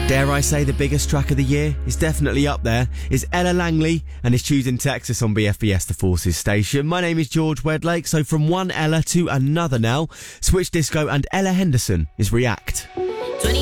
Dare I say the biggest track of the year is definitely up there. It's Ella Langley and it's Choosing Texas on BFBS The Forces station. My name is George Wedlake, so from one Ella to another now. Switch Disco and Ella Henderson is React.